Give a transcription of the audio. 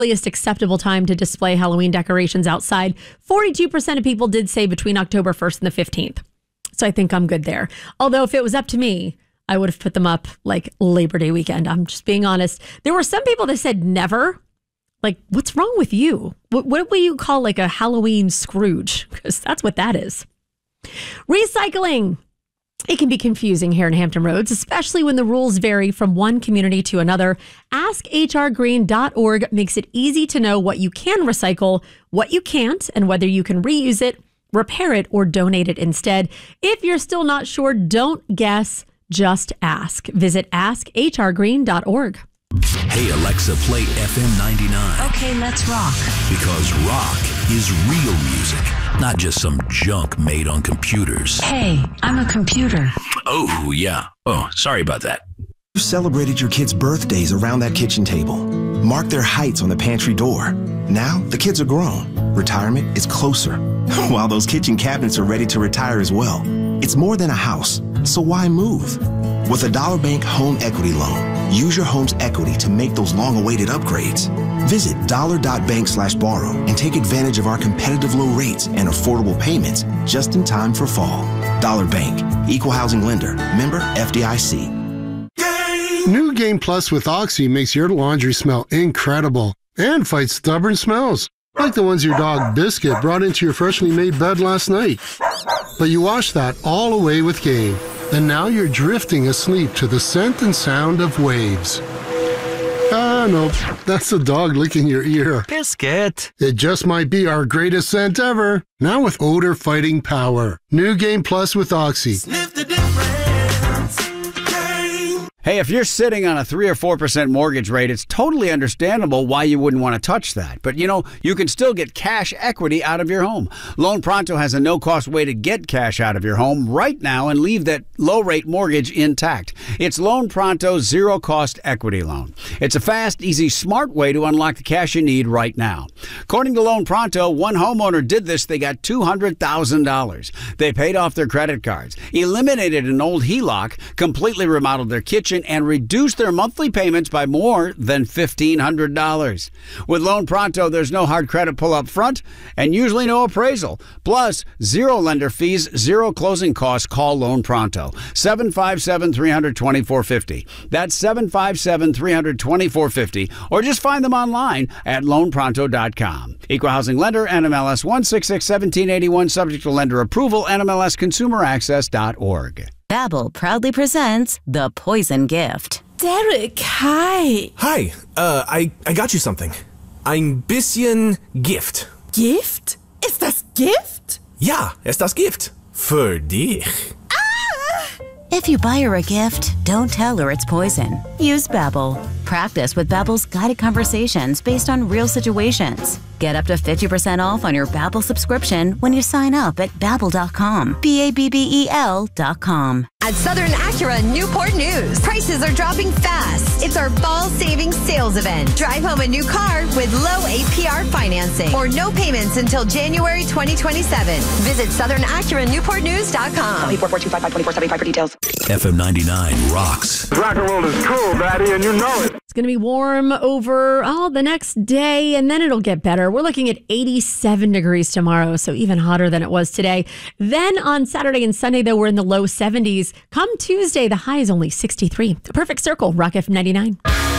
earliest acceptable time to display Halloween decorations outside. 42% of people did say between October 1st and the 15th. So I think I'm good there. Although if it was up to me, I would have put them up like Labor Day weekend. I'm just being honest. There were some people that said never. Like, what's wrong with you? What would you call like a Halloween Scrooge? Because that's what that is. Recycling. It can be confusing here in Hampton Roads, especially when the rules vary from one community to another. AskHRGreen.org makes it easy to know what you can recycle, what you can't, and whether you can reuse it, repair it, or donate it instead. If you're still not sure, don't guess, just ask. Visit AskHRGreen.org. Hey, Alexa, play FM 99. Okay, let's rock. Because rock is real music, not just some junk made on computers. Hey, I'm a computer. Oh, yeah. Oh, sorry about that. You celebrated your kids' birthdays around that kitchen table. Marked their heights on the pantry door. Now, the kids are grown. Retirement is closer. While those kitchen cabinets are ready to retire as well. It's more than a house, so why move? With a Dollar Bank Home Equity Loan, use your home's equity to make those long-awaited upgrades. Visit dollar.bank/borrow and take advantage of our competitive low rates and affordable payments just in time for fall. Dollar Bank, Equal Housing Lender, member FDIC. New Game Plus with Oxy makes your laundry smell incredible and fights stubborn smells, like the ones your dog Biscuit brought into your freshly made bed last night. But you wash that all away with Game, and now you're drifting asleep to the scent and sound of waves. Ah, nope, that's the dog licking your ear. Biscuit. It just might be our greatest scent ever, now with odor-fighting power. New Game Plus with Oxy. Sniff the difference. Hey, if you're sitting on a 3 or 4% mortgage rate, it's totally understandable why you wouldn't want to touch that. But, you can still get cash equity out of your home. Loan Pronto has a no-cost way to get cash out of your home right now and leave that low-rate mortgage intact. It's Loan Pronto's zero-cost equity loan. It's a fast, easy, smart way to unlock the cash you need right now. According to Loan Pronto, one homeowner did this. They got $200,000. They paid off their credit cards, eliminated an old HELOC, completely remodeled their kitchen, and reduced their monthly payments by more than $1,500. With Loan Pronto, there's no hard credit pull up front and usually no appraisal. Plus, zero lender fees, zero closing costs. Call Loan Pronto. 757-300-2450. That's 757-300-2450. Or just find them online at loanpronto.com. Equal Housing Lender, NMLS 1661781, subject to lender approval, NMLSconsumeraccess.org. Babbel proudly presents The Poison Gift. Derek, hi. Hi, I got you something. Ein bisschen Gift. Gift? Ist das Gift? Ja, ist das Gift. Für dich. If you buy her a gift, don't tell her it's poison. Use Babbel. Practice with Babbel's guided conversations based on real situations. Get up to 50% off on your Babbel subscription when you sign up at Babbel.com. Babbel.com. At Southern Acura Newport News, prices are dropping fast. It's our fall savings sales event. Drive home a new car with low APR financing or no payments until January 2027. Visit SouthernAcuraNewportNews.com. 24255475 for details. FM 99 rocks. Rock and roll is cool, Daddy, and you know it. It's going to be warm over the next day, and then it'll get better. We're looking at 87 degrees tomorrow, so even hotter than it was today. Then on Saturday and Sunday, though, we're in the low 70s. Come Tuesday, the high is only 63. The perfect circle, Rock FM 99.